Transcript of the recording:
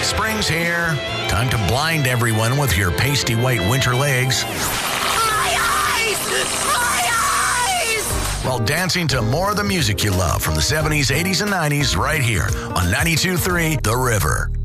Spring's here. Time to blind everyone with your pasty white winter legs. My eyes! My eyes! While dancing to more of the music you love from the 70s, 80s, and 90s right here on 92.3 The River.